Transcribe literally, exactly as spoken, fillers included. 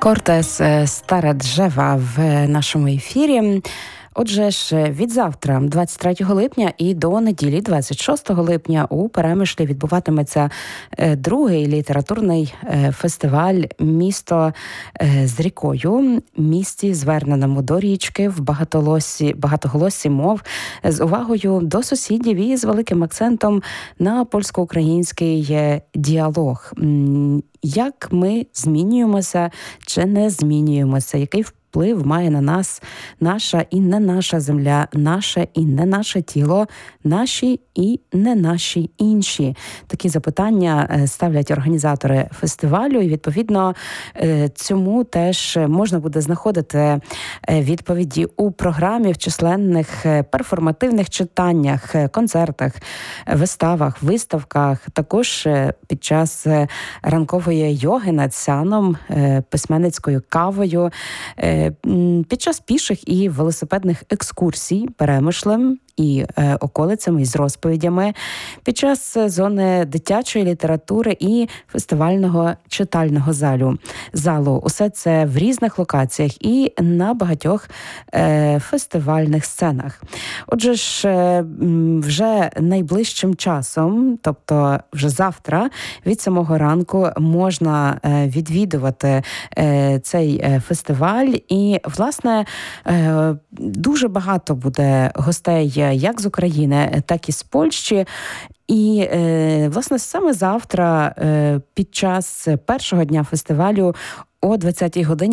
Кортес «Старе Джева» в нашому ефірі. Отже ж, від завтра, двадцять третього липня, і до неділі, двадцять шостого липня, у Перемишлі відбуватиметься другий літературний фестиваль «Місто з рікою», місті, зверненому до річки, в багатоголосі, багатоголосі мов, з увагою до сусідів і з великим акцентом на польсько-український діалог. Як ми змінюємося чи не змінюємося? Який вплив має на нас наша і не наша земля, наше і не наше тіло, наші і не наші інші? Такі запитання ставлять організатори фестивалю, і, відповідно, цьому теж можна буде знаходити відповіді у програмі, в численних перформативних читаннях, концертах, виставах, виставках, також під час ранкової йоги над сяном, письменницькою кавою, під час піших і велосипедних екскурсій Перемишлем і е, околицями, і з розповідями, під час зони дитячої літератури і фестивального читального залу. залу. Усе це в різних локаціях і на багатьох е, фестивальних сценах. Отже ж, е, вже найближчим часом, тобто вже завтра, від самого ранку можна е, відвідувати е, цей е, фестиваль. І, власне, е, дуже багато буде гостей як з України, так і з Польщі. І, е, власне, саме завтра, е, під час першого дня фестивалю о двадцятій годині